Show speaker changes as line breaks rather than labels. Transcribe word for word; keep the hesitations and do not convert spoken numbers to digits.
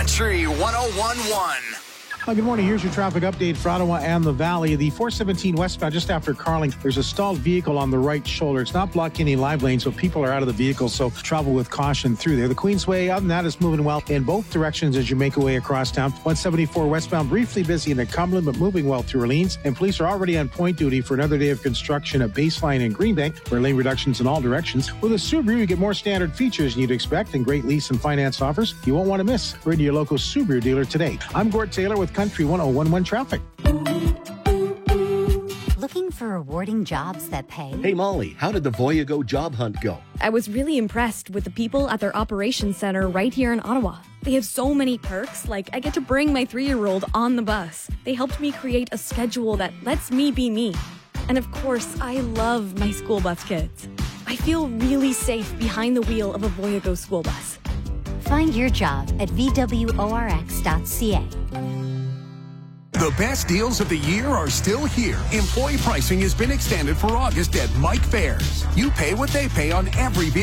Country one oh one point one.
Well, good morning. Here's your traffic update for Ottawa and the Valley. The four seventeen westbound, just after Carling, there's a stalled vehicle on the right shoulder. It's not blocking any live lanes, so people are out of the vehicle, so travel with caution through there. The Queensway, other than that, is moving well in both directions as you make your way across town. one seventy-four westbound, briefly busy in Cumberland, but moving well through Orleans. And police are already on point duty for another day of construction at Baseline and Green Bank, where lane reductions in all directions. With a Subaru, you get more standard features you'd expect and great lease and finance offers you won't want to miss. We're into your local Subaru dealer today. I'm Gord Taylor with Country one oh one point one Traffic.
Looking for rewarding jobs that pay?
Hey, Molly, how did the Voyago job hunt go?
I was really impressed with the people at their operations center right here in Ottawa. They have so many perks, like I get to bring my three-year-old on the bus. They helped me create a schedule that lets me be me. And of course, I love my school bus kids. I feel really safe behind the wheel of a Voyago school bus.
Find your job at v w o r x dot c a.
The best deals of the year are still here. Employee pricing has been extended for August at Mike Fairs. You pay what they pay on every